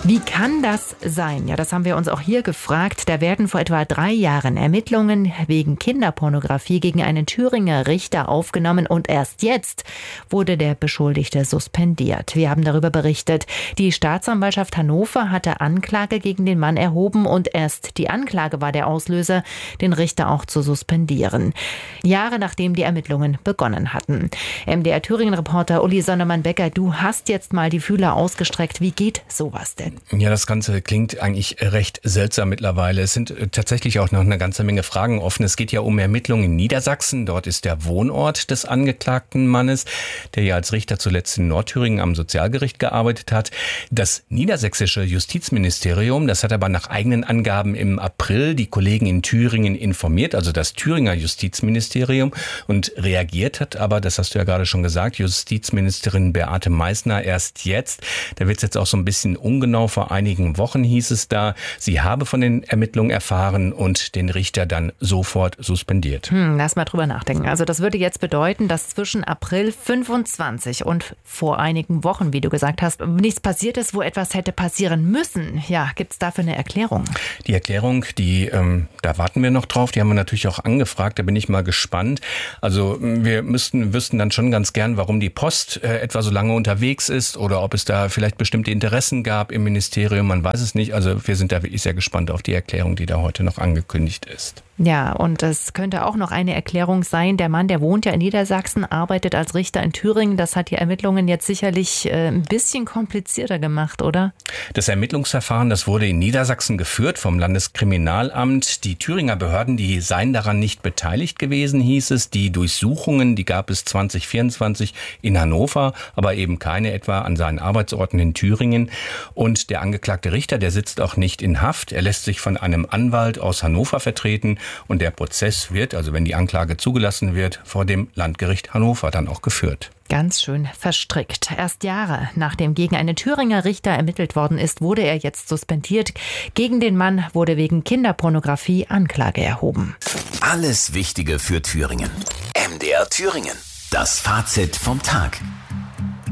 Wie kann das sein? Ja, das haben wir uns auch hier gefragt. Da werden vor etwa 3 Jahren Ermittlungen wegen Kinderpornografie gegen einen Thüringer Richter aufgenommen und erst jetzt wurde der Beschuldigte suspendiert. Wir haben darüber berichtet. Die Staatsanwaltschaft Hannover hatte Anklage gegen den Mann erhoben und erst die Anklage war der Auslöser, den Richter auch zu suspendieren. Jahre nachdem die Ermittlungen begonnen hatten. MDR Thüringen-Reporter Uli Sondermann-Becker, du hast jetzt mal die Fühler ausgestreckt. Wie geht sowas denn? Ja, das Ganze klingt eigentlich recht seltsam mittlerweile. Es sind tatsächlich auch noch eine ganze Menge Fragen offen. Es geht ja um Ermittlungen in Niedersachsen. Dort ist der Wohnort des angeklagten Mannes, der ja als Richter zuletzt in Nordthüringen am Sozialgericht gearbeitet hat. Das niedersächsische Justizministerium, das hat aber nach eigenen Angaben im April die Kollegen in Thüringen informiert, also das Thüringer Justizministerium, und reagiert hat aber, das hast du ja gerade schon gesagt, Justizministerin Beate Meißner erst jetzt. Da wird es jetzt auch so ein bisschen ungenau. Vor einigen Wochen hieß es da, sie habe von den Ermittlungen erfahren und den Richter dann sofort suspendiert. Lass mal drüber nachdenken. Also das würde jetzt bedeuten, dass zwischen April 25 und vor einigen Wochen, wie du gesagt hast, nichts passiert ist, wo etwas hätte passieren müssen. Ja, gibt es dafür eine Erklärung? Die Erklärung, da warten wir noch drauf. Die haben wir natürlich auch angefragt. Da bin ich mal gespannt. Also wir wüssten dann schon ganz gern, warum die Post etwa so lange unterwegs ist oder ob es da vielleicht bestimmte Interessen gab im Ministerium. Man weiß es nicht. Also wir sind da wirklich sehr gespannt auf die Erklärung, die da heute noch angekündigt ist. Ja, und es könnte auch noch eine Erklärung sein. Der Mann, der wohnt ja in Niedersachsen, arbeitet als Richter in Thüringen. Das hat die Ermittlungen jetzt sicherlich ein bisschen komplizierter gemacht, oder? Das Ermittlungsverfahren, das wurde in Niedersachsen geführt vom Landeskriminalamt. Die Thüringer Behörden, die seien daran nicht beteiligt gewesen, hieß es. Die Durchsuchungen, die gab es 2024 in Hannover, aber eben keine etwa an seinen Arbeitsorten in Thüringen. Und der angeklagte Richter, der sitzt auch nicht in Haft. Er lässt sich von einem Anwalt aus Hannover vertreten. Und der Prozess wird, also wenn die Anklage zugelassen wird, vor dem Landgericht Hannover dann auch geführt. Ganz schön verstrickt. Erst Jahre nachdem gegen einen Thüringer Richter ermittelt worden ist, wurde er jetzt suspendiert. Gegen den Mann wurde wegen Kinderpornografie Anklage erhoben. Alles Wichtige für Thüringen. MDR Thüringen. Das Fazit vom Tag.